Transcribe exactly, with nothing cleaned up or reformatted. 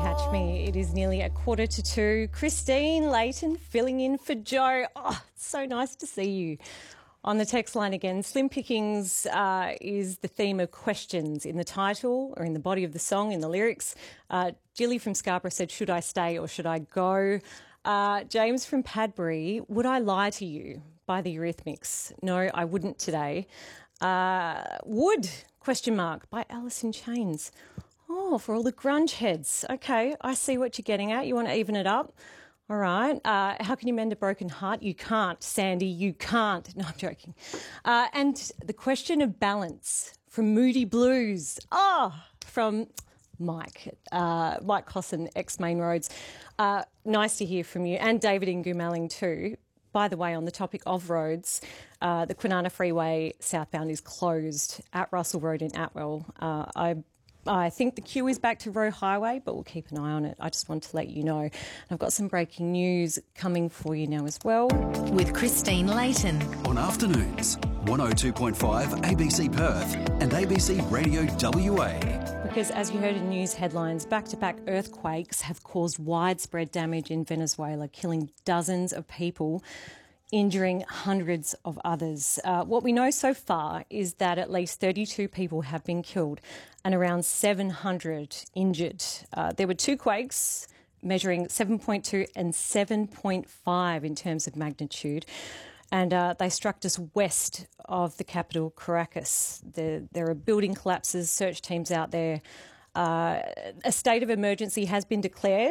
catch me. It is nearly a quarter to two. Christine Layton filling in for Joe. Oh, it's so nice to see you. On the text line again, Slim Pickings uh, is the theme of questions in the title or in the body of the song, in the lyrics. Uh, Jilly from Scarborough said, should I stay or should I go? Uh, James from Padbury, would I lie to you? By the Eurythmics. No, I wouldn't today. Uh, would, question mark, by Alice in Chains. Oh, for all the grunge heads. Okay, I see what you're getting at. You want to even it up? All right. Uh, how can you mend a broken heart? You can't, Sandy. You can't. No, I'm joking. Uh, and the question of balance from Moody Blues. Oh, from Mike, uh, Mike Cosson, ex-Main Roads. Uh, nice to hear from you. And David in Goomalling too. By the way, on the topic of roads, uh, the Kwinana Freeway southbound is closed at Russell Road in Atwell. Uh, I I think the queue is back to Roe Highway, but we'll keep an eye on it. I just want to let you know. I've got some breaking news coming for you now as well. With Christine Layton. On afternoons, one oh two point five A B C Perth and A B C Radio W A. Because as you heard in news headlines, back-to-back earthquakes have caused widespread damage in Venezuela, killing dozens of people, injuring hundreds of others. Uh, what we know so far is that at least thirty-two people have been killed and around seven hundred injured. Uh, there were two quakes measuring seven point two and seven point five in terms of magnitude. And uh, they struck just west of the capital, Caracas. There, there are building collapses, search teams out there. Uh, a state of emergency has been declared.